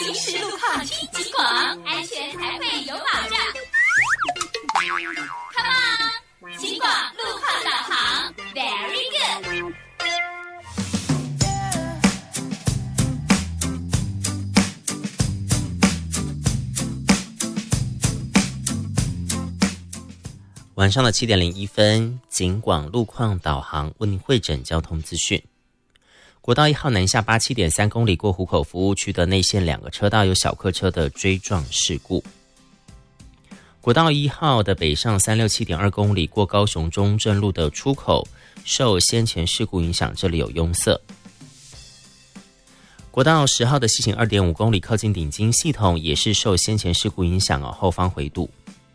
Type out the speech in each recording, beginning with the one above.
随时路况听警广，安全才会有保障。Come on， 警广路况导航 ，Very good。 晚上的7点01分，警广路况导航为您汇整交通资讯。国道1号南下87.3公里过湖口服务区的内线2个车道有小客车的追撞事故。国道1号的北上367.2公里过高雄中正路的出口受先前事故影响，这里有拥塞。国道10号的西行2.5公里靠近顶金系统也是受先前事故影响后方回堵。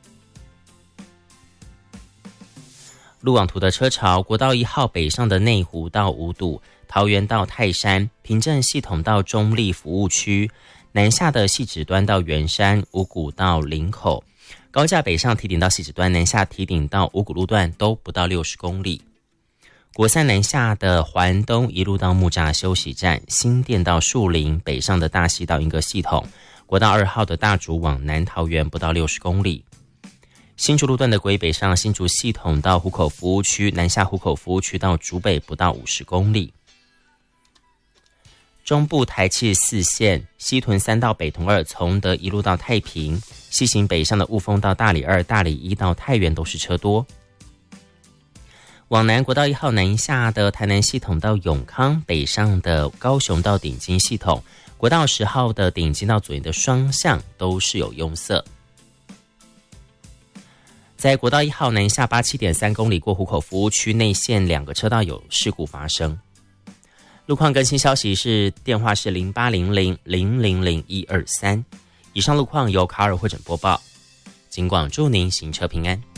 路网图的车潮，国道1号北上的内湖到五堵，桃园到泰山，平镇系统到中立服务区，南下的汐止端到圆山，五股到林口，高架北上堤顶到汐止端，南下堤顶到五股路段都不到60公里。国三南下的环东一路到木栅休息站，新店到树林，北上的大溪到银阁系统，国道2号的大竹往南桃园不到60公里。新竹路段的轨北上新竹系统到湖口服务区，南下湖口服务区到竹北不到50公里。中部台74线西屯3到北屯2，从德一路到太平，西行北上的雾峰到大里2、大里1到太原都是车多。往南国道1号南下的台南系统到永康，北上的高雄到顶金系统，国道10号的顶金到左营的双向都是有拥塞。在国道1号南下87.3公里过湖口服务区内线2个车道有事故发生。路况更新消息是电话是0800000123。以上路况由卡尔汇整播报，警广祝您行车平安。